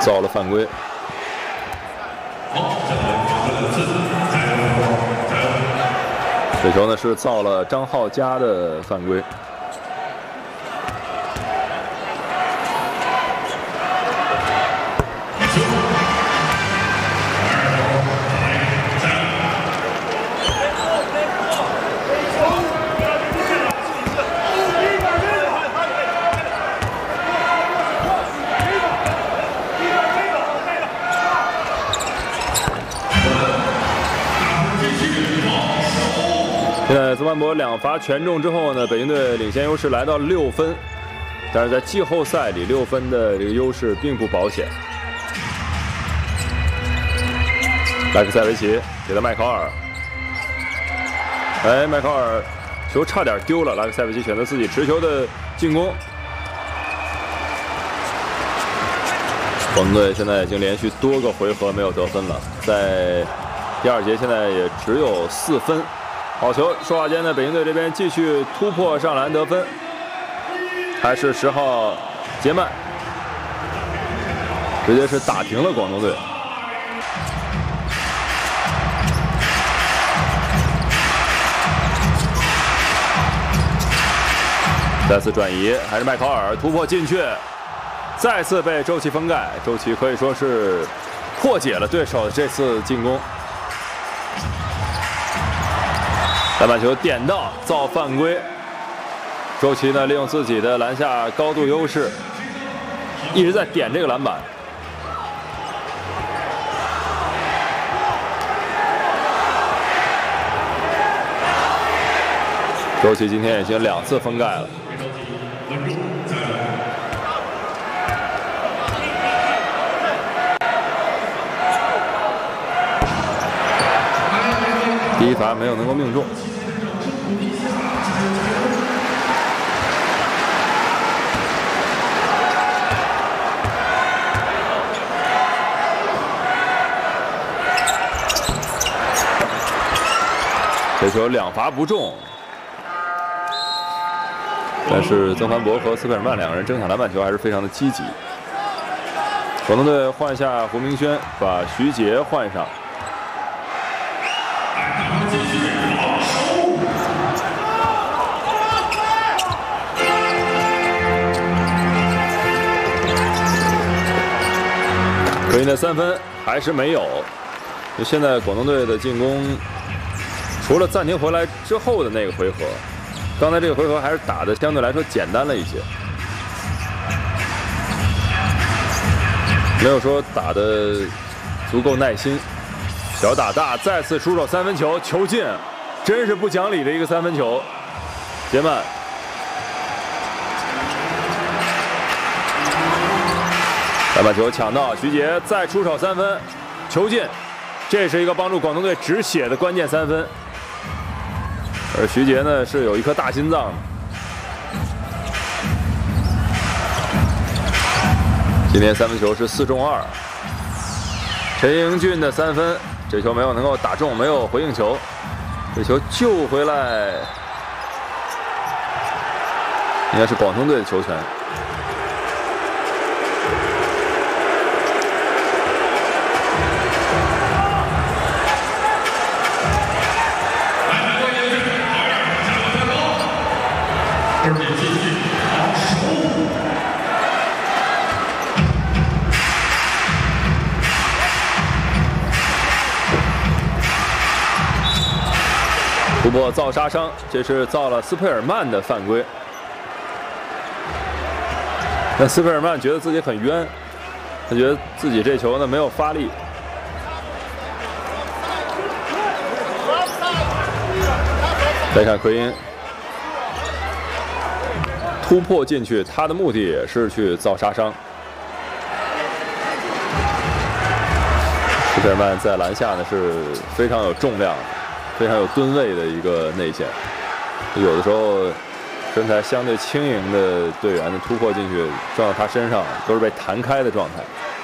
造了犯规。这球呢是造了张浩佳的犯规。 现在曾焕博2罚全中之后呢，北京队领先优势来到6分，但是在季后赛里6分的这个优势并不保险。莱克塞维奇给到麦考尔，麦考尔球差点丢了，莱克塞维奇选择自己持球的进攻。广东队现在已经连续多个回合没有得分了，在第2节现在也只有4分。 好球！说话间呢，北京队这边继续突破上篮得分，还是10号杰曼，直接是打停了广东队。再次转移，还是麦考尔突破进去，再次被周琦封盖。周琦可以说是破解了对手这次进攻。 篮板球点到，造犯规。周琦呢，利用自己的篮下高度优势，一直在点这个篮板。周琦今天已经2次封盖了。第1罚没有能够命中。 这球2罚不中，但是曾焕博和斯佩尔曼2个人争抢篮板球还是非常的积极。广东队换下胡明轩，把徐杰换上。可以的3分还是没有。就现在广东队的进攻。 除了暂停回来之后的那个回合，刚才这个回合还是打的相对来说简单了一些，没有说打的足够耐心。小打大再次出手3分球，球进，真是不讲理的一个3分球。杰曼，篮板球抢到，徐杰再出手3分，球进，这是一个帮助广东队止血的关键3分。 而徐杰呢是有一颗大心脏的。今天3分球是4中2。陈英俊的3分，这球没有能够打中，没有回应球，这球救回来，应该是广东队的球权。 突破造杀伤，这是造了斯佩尔曼的犯规。那斯佩尔曼觉得自己很冤，他觉得自己这球呢没有发力。再看奎因突破进去，他的目的也是去造杀伤。斯佩尔曼在篮下呢是非常有重量。 非常有吨位的一个内线，有的时候身材相对轻盈的队员的突破进去撞到他身上，都是被弹开的状态。